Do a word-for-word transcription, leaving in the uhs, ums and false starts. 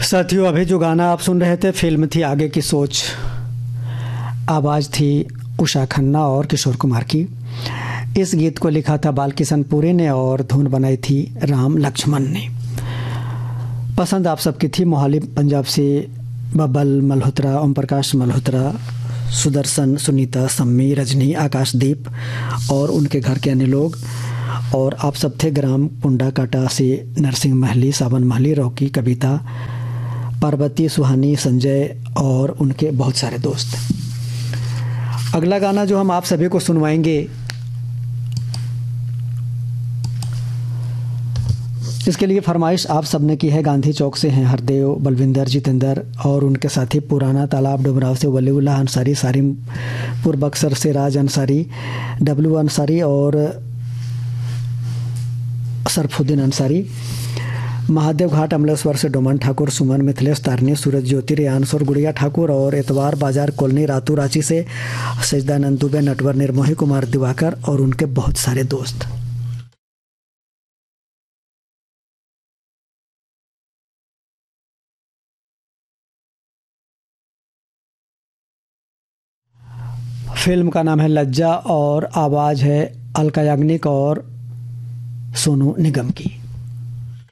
साथियों, अभी जो गाना आप सुन रहे थे फिल्म थी आगे की सोच। आवाज़ थी उषा खन्ना और किशोर कुमार की। इस गीत को लिखा था बालकिशन पुरी ने और धुन बनाई थी राम लक्ष्मण ने। पसंद आप सबकी थी। मोहाली पंजाब से बब्बल मल्होत्रा, ओम प्रकाश मल्होत्रा, सुदर्शन, सुनीता, सम्मी, रजनी, आकाशदीप और उनके घर के अन्य लोग। और आप सब थे ग्राम पुंडा काटा से नरसिंह महली, सावन महली, रॉकी, कविता, पार्वती, सुहानी, संजय और उनके बहुत सारे दोस्त। अगला गाना जो हम आप सभी को सुनवाएंगे, इसके लिए फरमाइश आप सबने की है। गांधी चौक से हैं हरदेव, बलविंदर, जितेंद्र और उनके साथी पुराना तालाब डुमराव से वलीउल्लाह अंसारी, सारिमपुर बक्सर से राज अंसारी, डब्लू अंसारी और सरफुद्दीन अंसारी, महादेव घाट अमलेश्वर से डोमन ठाकुर, सुमन, मिथिलेश, तारनी, सूरज ज्योति, रेयांश और गुड़िया ठाकुर और एतवार बाजार कॉलोनी रातू रांची से सजदानंद दुबे, नटवर, निर्मोही कुमार, दिवाकर और उनके बहुत सारे दोस्त। फिल्म का नाम है लज्जा और आवाज़ है अलका याग्निक और सोनू निगम की।